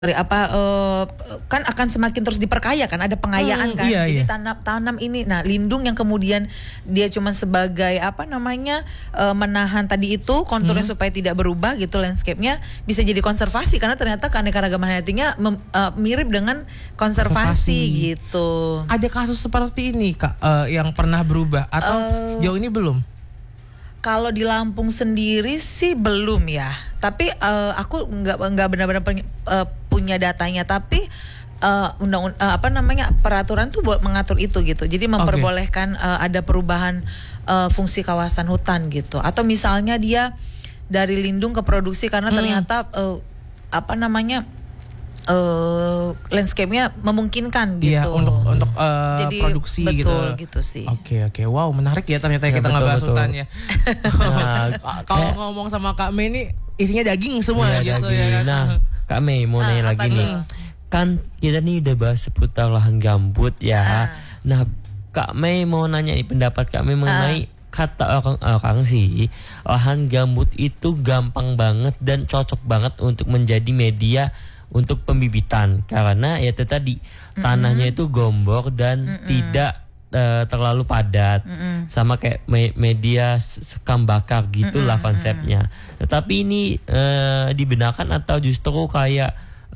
Kan akan semakin terus diperkaya kan, ada pengayaan kan. Iya, Jadi iya. tanam ini, nah lindung yang kemudian dia cuma sebagai menahan tadi itu konturnya supaya tidak berubah gitu landscape-nya, bisa jadi konservasi karena ternyata keanekaragaman hayatinya mirip dengan konservasi gitu. Ada kasus seperti ini Kak yang pernah berubah atau sejauh ini belum? Kalau di Lampung sendiri sih belum ya. Tapi aku nggak benar-benar punya datanya. Tapi peraturan tuh mengatur itu gitu. Jadi memperbolehkan ada perubahan fungsi kawasan hutan gitu. Atau misalnya dia dari lindung ke produksi karena ternyata landscape-nya memungkinkan gitu. Iya, untuk jadi, produksi betul, gitu sih. Oke. Wow, menarik ya ternyata kita ngebahas hutannya. Kalau ngomong sama Kak Mei ini isinya daging semua gitu daging. ya. Nah, Kak Mei mau nanya lagi nih. Kan kita nih udah bahas seputar lahan gambut ya. Nah, Kak Mei mau nanya nih pendapat Kak Mei mengenai kata orang sih, lahan gambut itu gampang banget dan cocok banget untuk menjadi media untuk pembibitan karena ya tadi tanahnya itu gombor dan tidak terlalu padat, sama kayak media sekam bakar gitulah konsepnya. Tetapi ini dibenarkan atau justru kayak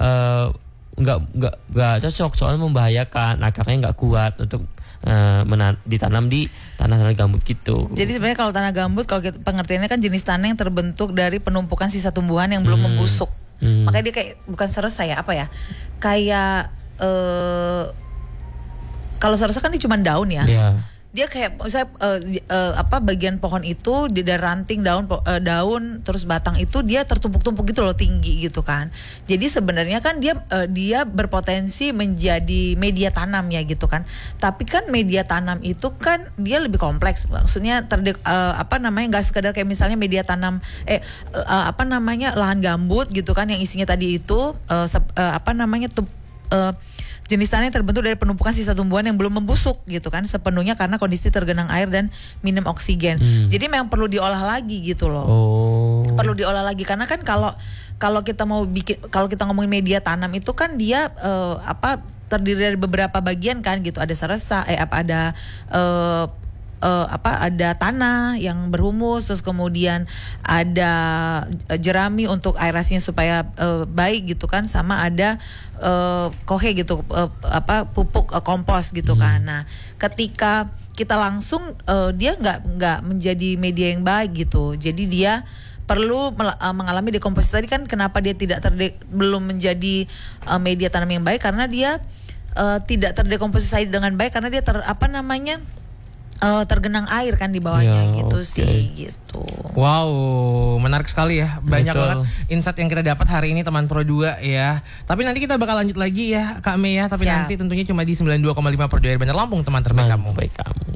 nggak cocok soalnya membahayakan, akarnya nggak kuat untuk ditanam di tanah-tanah gambut gitu. Jadi sebenarnya kalau tanah gambut, kalau pengertiannya kan jenis tanah yang terbentuk dari penumpukan sisa tumbuhan yang belum membusuk. Makanya dia kayak bukan serasa ya, kayak kalau serasa kan dia cuma daun ya. Dia kayak bagian pohon itu dari ranting daun terus batang itu dia tertumpuk-tumpuk gitu loh, tinggi gitu kan. Jadi sebenarnya kan dia berpotensi menjadi media tanam ya gitu kan. Tapi kan media tanam itu kan dia lebih kompleks. Maksudnya nggak sekedar kayak misalnya media tanam lahan gambut gitu kan yang isinya tadi itu jenis tanah yang terbentuk dari penumpukan sisa tumbuhan yang belum membusuk gitu kan sepenuhnya karena kondisi tergenang air dan minim oksigen. Jadi memang perlu diolah lagi gitu loh. Perlu diolah lagi karena kan kalau kita ngomongin media tanam itu kan dia terdiri dari beberapa bagian kan gitu. Ada seresa, ada tanah yang berhumus, terus kemudian ada jerami untuk aerasinya supaya baik gitu kan, sama ada kohe gitu, pupuk kompos gitu kan. Nah, ketika kita langsung dia nggak menjadi media yang baik gitu. Jadi dia perlu mengalami dekomposisi. Tadi kan kenapa dia belum menjadi media tanam yang baik karena dia tidak terdekomposisi dengan baik karena dia tergenang air kan di bawahnya sih gitu. Wow, menarik sekali ya. Banyak banget insight yang kita dapat hari ini teman Pro 2 ya. Tapi nanti kita bakal lanjut lagi ya Kak Mei ya. Tapi nanti tentunya cuma di 92,5 Pro 2 Air Bandar Lampung, teman terbaik kamu.